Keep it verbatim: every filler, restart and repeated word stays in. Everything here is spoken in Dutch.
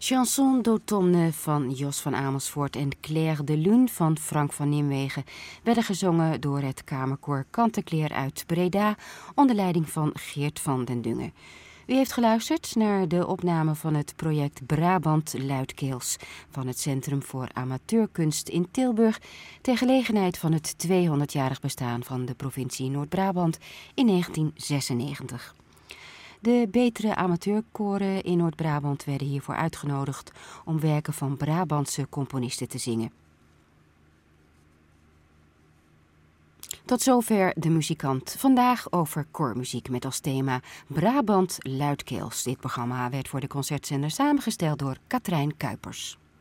Chanson d'automne van Jos van Amersfoort en Claire de Lune van Frank van Nimwegen werden gezongen door het kamerkoor Kantekleer uit Breda onder leiding van Geert van den Dungen. U heeft geluisterd naar de opname van het project Brabant Luidkeels van het Centrum voor Amateurkunst in Tilburg ter gelegenheid van het tweehonderdjarig bestaan van de provincie Noord-Brabant in negentien zesennegentig. De betere amateurkoren in Noord-Brabant werden hiervoor uitgenodigd om werken van Brabantse componisten te zingen. Tot zover De Muzikant. Vandaag over koormuziek met als thema Brabant Luidkeels. Dit programma werd voor de concertzender samengesteld door Katrijn Kuipers.